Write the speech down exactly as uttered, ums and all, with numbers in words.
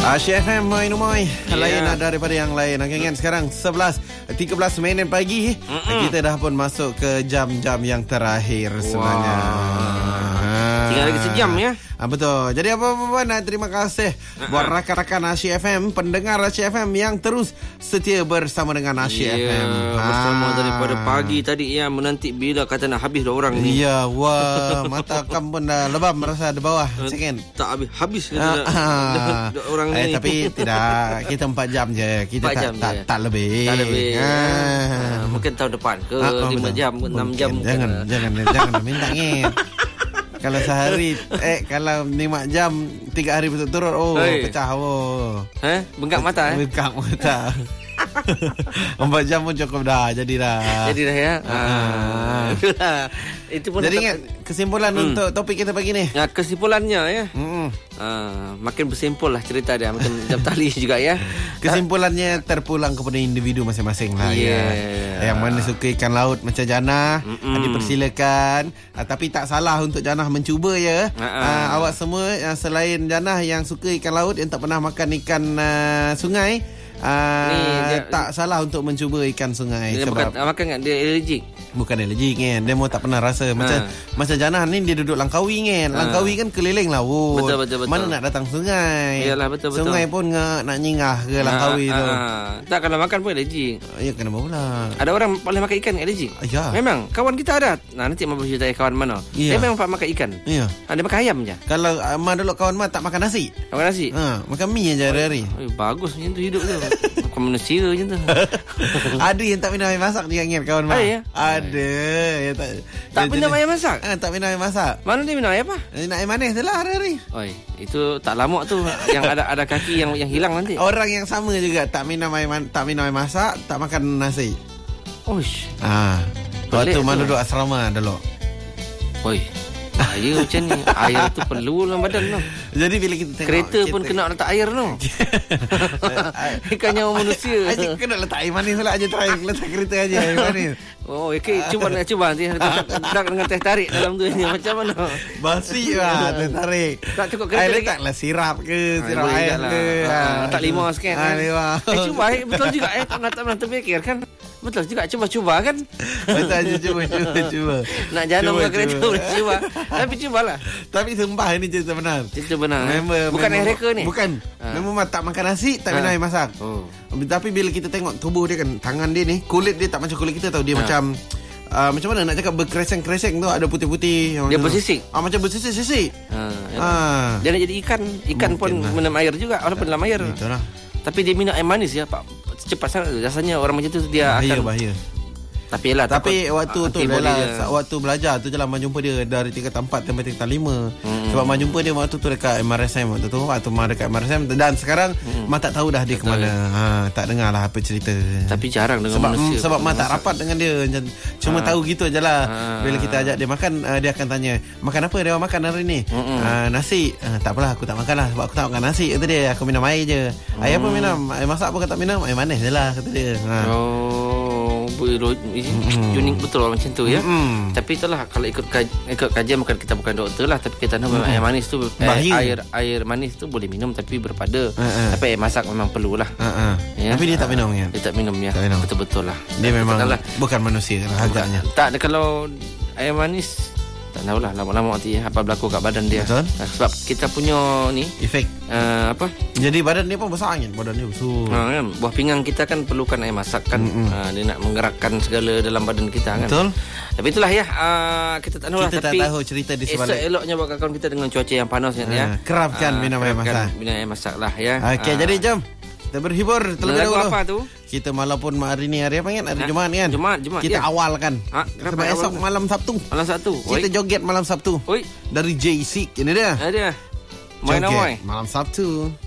Asia F M, Moin Umoy. Yeah. Lain daripada yang lain. Okay, kan? Sekarang sebelas tiga belas minit pagi. Mm-mm. Kita dah pun masuk ke jam-jam yang terakhir sebenarnya. Wow. Tinggal lagi sejam ya. Ah, betul. Jadi apa-apa nak terima kasih uh-huh. buat rakan-rakan Asia F M, pendengar Asia F M yang terus setia bersama dengan Asia yeah, F M. Bersama ah. daripada pagi tadi ya, menanti bila kata nak habis dah orang ni. Ya, yeah, wah, mata kam pun dah lebam rasa di bawah. Second. Tak habis habis kata ah, dah, ah. dah, orang eh, ni. Tapi tidak, kita empat jam je. Kita tak, tak, je. tak lebih. Tak lebih. Ah. Ah, mungkin tahun depan ke ah, lima jam, enam jam. Jangan, jangan, jangan minta ngin. Kalau sehari Eh kalau lima jam tiga hari berturut-turut. Oh hey. Pecah oh. Eh bengkak mata eh Bengkak mata. Empat jam pun cukup dah. Jadi dah Jadi dah ya ah. Itulah. Itu pun jadi ingat kesimpulan hmm. untuk topik kita pagi ni ya, kesimpulannya ya hmm. ah, makin bersimpul lah cerita dia. Makin jam tali juga ya. Kesimpulannya terpulang kepada individu masing-masing lah yeah. ya. Yang mana suka ikan laut macam Janah, dipersilakan. ah, Tapi tak salah untuk Janah mencuba ya. ah, Awak semua uh, selain Janah yang suka ikan laut, yang tak pernah makan ikan uh, sungai, Uh, ni, dia, tak salah untuk mencuba ikan sungai. Dia sebab bukan, makan kan dia alergik. Bukan alergik kan. Dia mau tak pernah rasa. Macam ha. macam Janah ni dia duduk Langkawi kan. ha. Langkawi kan keliling laut. Betul, betul, betul. Mana nak datang sungai. Yalah, betul, betul. Sungai pun nak, nak nyingah ke Langkawi ha, tu ha, ha. Tak, kalau makan pun alergik. Ya kenapa pula. Ada orang boleh makan ikan alergik ya. Memang kawan kita ada. Nah, nanti Mak bercerita kawan mana ya. Dia memang tak makan ikan ya. ha, Dia makan ayam je. Kalau uh, Mak dulu kawan Mak tak makan nasi. Makan nasi ha, makan mie je hari-hari. oh, Bagus macam tu hidup tu. Makan manusia macam tu. Ada yang tak minum air masak juga ingat kawan Mak. Ya? Ada yang tak, tak minum air masak. ha, Tak minum air masak. Mana dia minum air apa? Nak air manis je lah hari-hari. Oi, itu tak lama tu. Yang ada ada kaki yang yang hilang nanti. Orang yang sama juga tak minum air tak minum air masak, tak makan nasi. Oish. Ah. Waktu mana duduk asrama dulu. Oi. Air macam ni. Air tu perlu dalam badan tu. Jadi bila kita tengok kereta kita... pun kena letak air tu. Ikan nyawa manusia. Aja kena letak air manis pula. Aja try letak kereta aja air manis. Oh, okay. Cuba nak cuba nanti. Tak dengan teh tarik dalam tu. Macam mana? Basi lah teh tarik. Tak cukup kereta lagi. Letaklah sirap ke, sirap air ke. Tak lima sikit. Lima. Eh cuba. Betul juga. Eh tak pernah terfikir kan. Betul juga, cuba-cuba kan. Betul aja cuba, cuba, cuba. Nak jalan dengan kereta boleh cuba. Tapi cubalah. Tapi sumpah ini cerita benar. Cerita benar. Member, bukan member, air reka ni. Bukan. Ha. Memang tak makan nasi, tak minum ha. air masak. Oh. Tapi bila kita tengok tubuh dia kan, tangan dia ni, kulit dia tak macam kulit kita tau. Dia ha. macam uh, macam mana nak cakap, berkreseng-kreseng tu, ada putih-putih. Dia bersisik. Ah macam bersisik-sisik. Ha. Ha. Dia nak jadi ikan, ikan Mungkin pun lah. minum air juga, walaupun dalam air. Itulah. Tapi dia minum air manis ya, Pak. Cepat sangat. Rasanya orang macam tu dia bahaya, akan bahaya. Tapi lah, Tapi waktu tu lah, waktu belajar tu je lah Mak jumpa dia dari tingkatan empat sampai tingkatan lima. hmm. Sebab Mak jumpa dia waktu tu dekat M R S M. Waktu tu Waktu Mak dekat M R S M. Dan sekarang hmm. Mak tak tahu dah dia ke mana. ha, Tak dengar lah apa cerita. Tapi jarang dengan sebab, manusia. Sebab Mak tak rapat dengan dia. Cuma ha. tahu gitu je lah. ha. Bila kita ajak dia makan, uh, dia akan tanya, makan apa dia makan hari ni? uh, Nasi. uh, Tak apalah, aku tak makan lah. Sebab aku tak makan nasi, kata dia. Aku minum air je. hmm. Air apa minum? Air masak pun tak minum. Air manis je lah, kata dia. ha. Oh, unik betul lah macam tu ya. Mm-hmm. Tapi itulah, kalau ikut kaj, ikut kajian, bukan kita bukan doktor lah, tapi kita tahu mm-hmm. air manis tu eh, air air manis tu boleh minum tapi berpada. Uh-uh. Tapi air masak memang perlulah. Uh-uh. Ya? Tapi dia tak minum kan? Dia tak minum ya. Tak minum. Betul-betul lah. Dia memang lah. Bukan manusia agaknya. Tak, kalau air manis tak tahulah lama-lama nanti apa berlaku kat badan dia. Betul? Sebab kita punya ni efek uh, apa? Jadi badan dia pun besar kan? Badan dia besar. Ha, kan? Buah pinggang kita kan perlukan air masak kan. Mm-hmm. uh, Dia nak menggerakkan segala dalam badan kita kan. Betul. Tapi itulah ya, uh, kita tak tahu lah. Kita tapi tak tahu cerita di sebalik. Esok eloknya buat kawan kita dengan cuaca yang panas uh, ya. Kerapkan uh, minum air masak. Minum air masak lah ya. Okey, uh. jadi jom kita berhibur terlebih dahulu. Lagu apa tu? Kita malam pun hari ni hari apa kan? Hari ha? Jumaat kan? Jumaat, Jumaat. Kita ya. awal kan. Ha? Sebab esok awal? malam Sabtu. Malam Sabtu. Kita Oi. joget malam Sabtu. Oi. Dari J C. Ini dia. Ini dia. Main awal malam Sabtu.